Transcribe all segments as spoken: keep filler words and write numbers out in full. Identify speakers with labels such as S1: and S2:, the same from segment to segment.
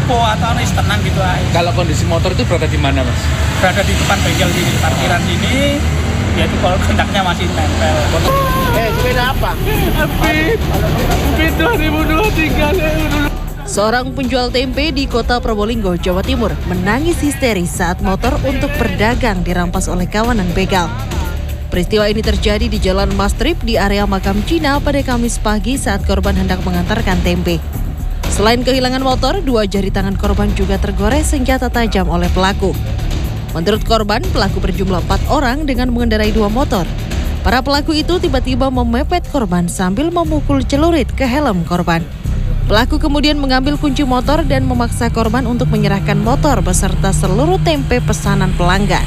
S1: ruko atau anu tenang gitu aja.
S2: Kalau kondisi motor itu berada di mana, Mas?
S1: Berada di depan bengkel sini, parkiran sini, yaitu kalau kontaknya masih nempel.
S3: Eh, sepeda apa?
S4: Apit, Apit dua ribu dua puluh tiga.
S5: Seorang penjual tempe di kota Probolinggo, Jawa Timur, menangis histeris saat motor untuk berdagang dirampas oleh kawanan begal. Peristiwa ini terjadi di Jalan Mastrip di area makam Cina pada Kamis pagi saat korban hendak mengantarkan tempe. Selain kehilangan motor, dua jari tangan korban juga tergores senjata tajam oleh pelaku. Menurut korban, pelaku berjumlah empat orang dengan mengendarai dua motor. Para pelaku itu tiba-tiba memepet korban sambil memukul celurit ke helm korban. Pelaku kemudian mengambil kunci motor dan memaksa korban untuk menyerahkan motor beserta seluruh tempe pesanan pelanggan.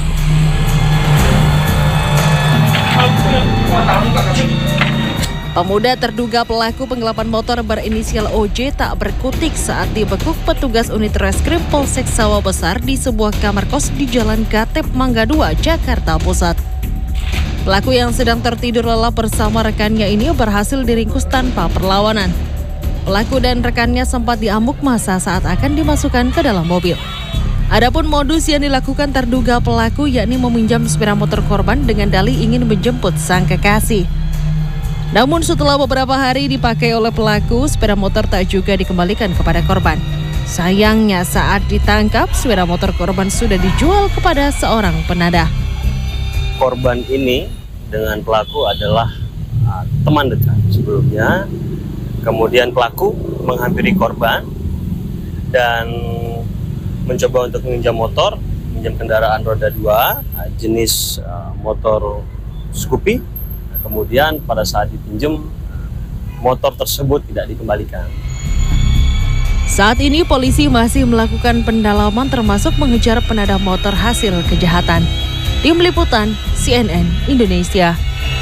S5: Pemuda terduga pelaku penggelapan motor berinisial O J tak berkutik saat dibekuk petugas unit reskrim Polsek Sawah Besar di sebuah kamar kos di Jalan Gatep Mangga dua, Jakarta Pusat. Pelaku yang sedang tertidur lelap bersama rekannya ini berhasil diringkus tanpa perlawanan. Pelaku dan rekannya sempat diamuk massa saat akan dimasukkan ke dalam mobil. Adapun modus yang dilakukan terduga pelaku yakni meminjam sepeda motor korban dengan dalih ingin menjemput sang kekasih. Namun setelah beberapa hari dipakai oleh pelaku, sepeda motor tak juga dikembalikan kepada korban. Sayangnya saat ditangkap, sepeda motor korban sudah dijual kepada seorang penadah.
S6: Korban ini dengan pelaku adalah uh, teman dekat sebelumnya. Kemudian pelaku menghampiri korban dan mencoba untuk meminjam motor, meminjam kendaraan roda dua, jenis uh, motor Scoopy. Kemudian pada saat dipinjam, motor tersebut tidak dikembalikan.
S5: Saat ini polisi masih melakukan pendalaman termasuk mengejar penadah motor hasil kejahatan. Tim Liputan C N N Indonesia.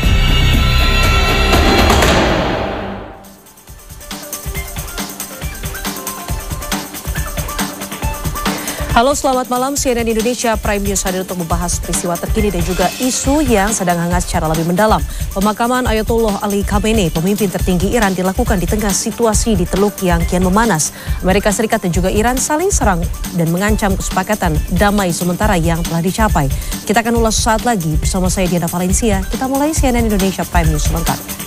S7: Halo, selamat malam. C N N Indonesia Prime News hadir untuk membahas peristiwa terkini dan juga isu yang sedang hangat secara lebih mendalam. Pemakaman Ayatollah Ali Khamenei, pemimpin tertinggi Iran, dilakukan di tengah situasi di Teluk yang kian memanas. Amerika Serikat dan juga Iran saling serang dan mengancam kesepakatan damai sementara yang telah dicapai. Kita akan ulas saat lagi bersama saya Diana Valencia. Kita mulai C N N Indonesia Prime News lengkap.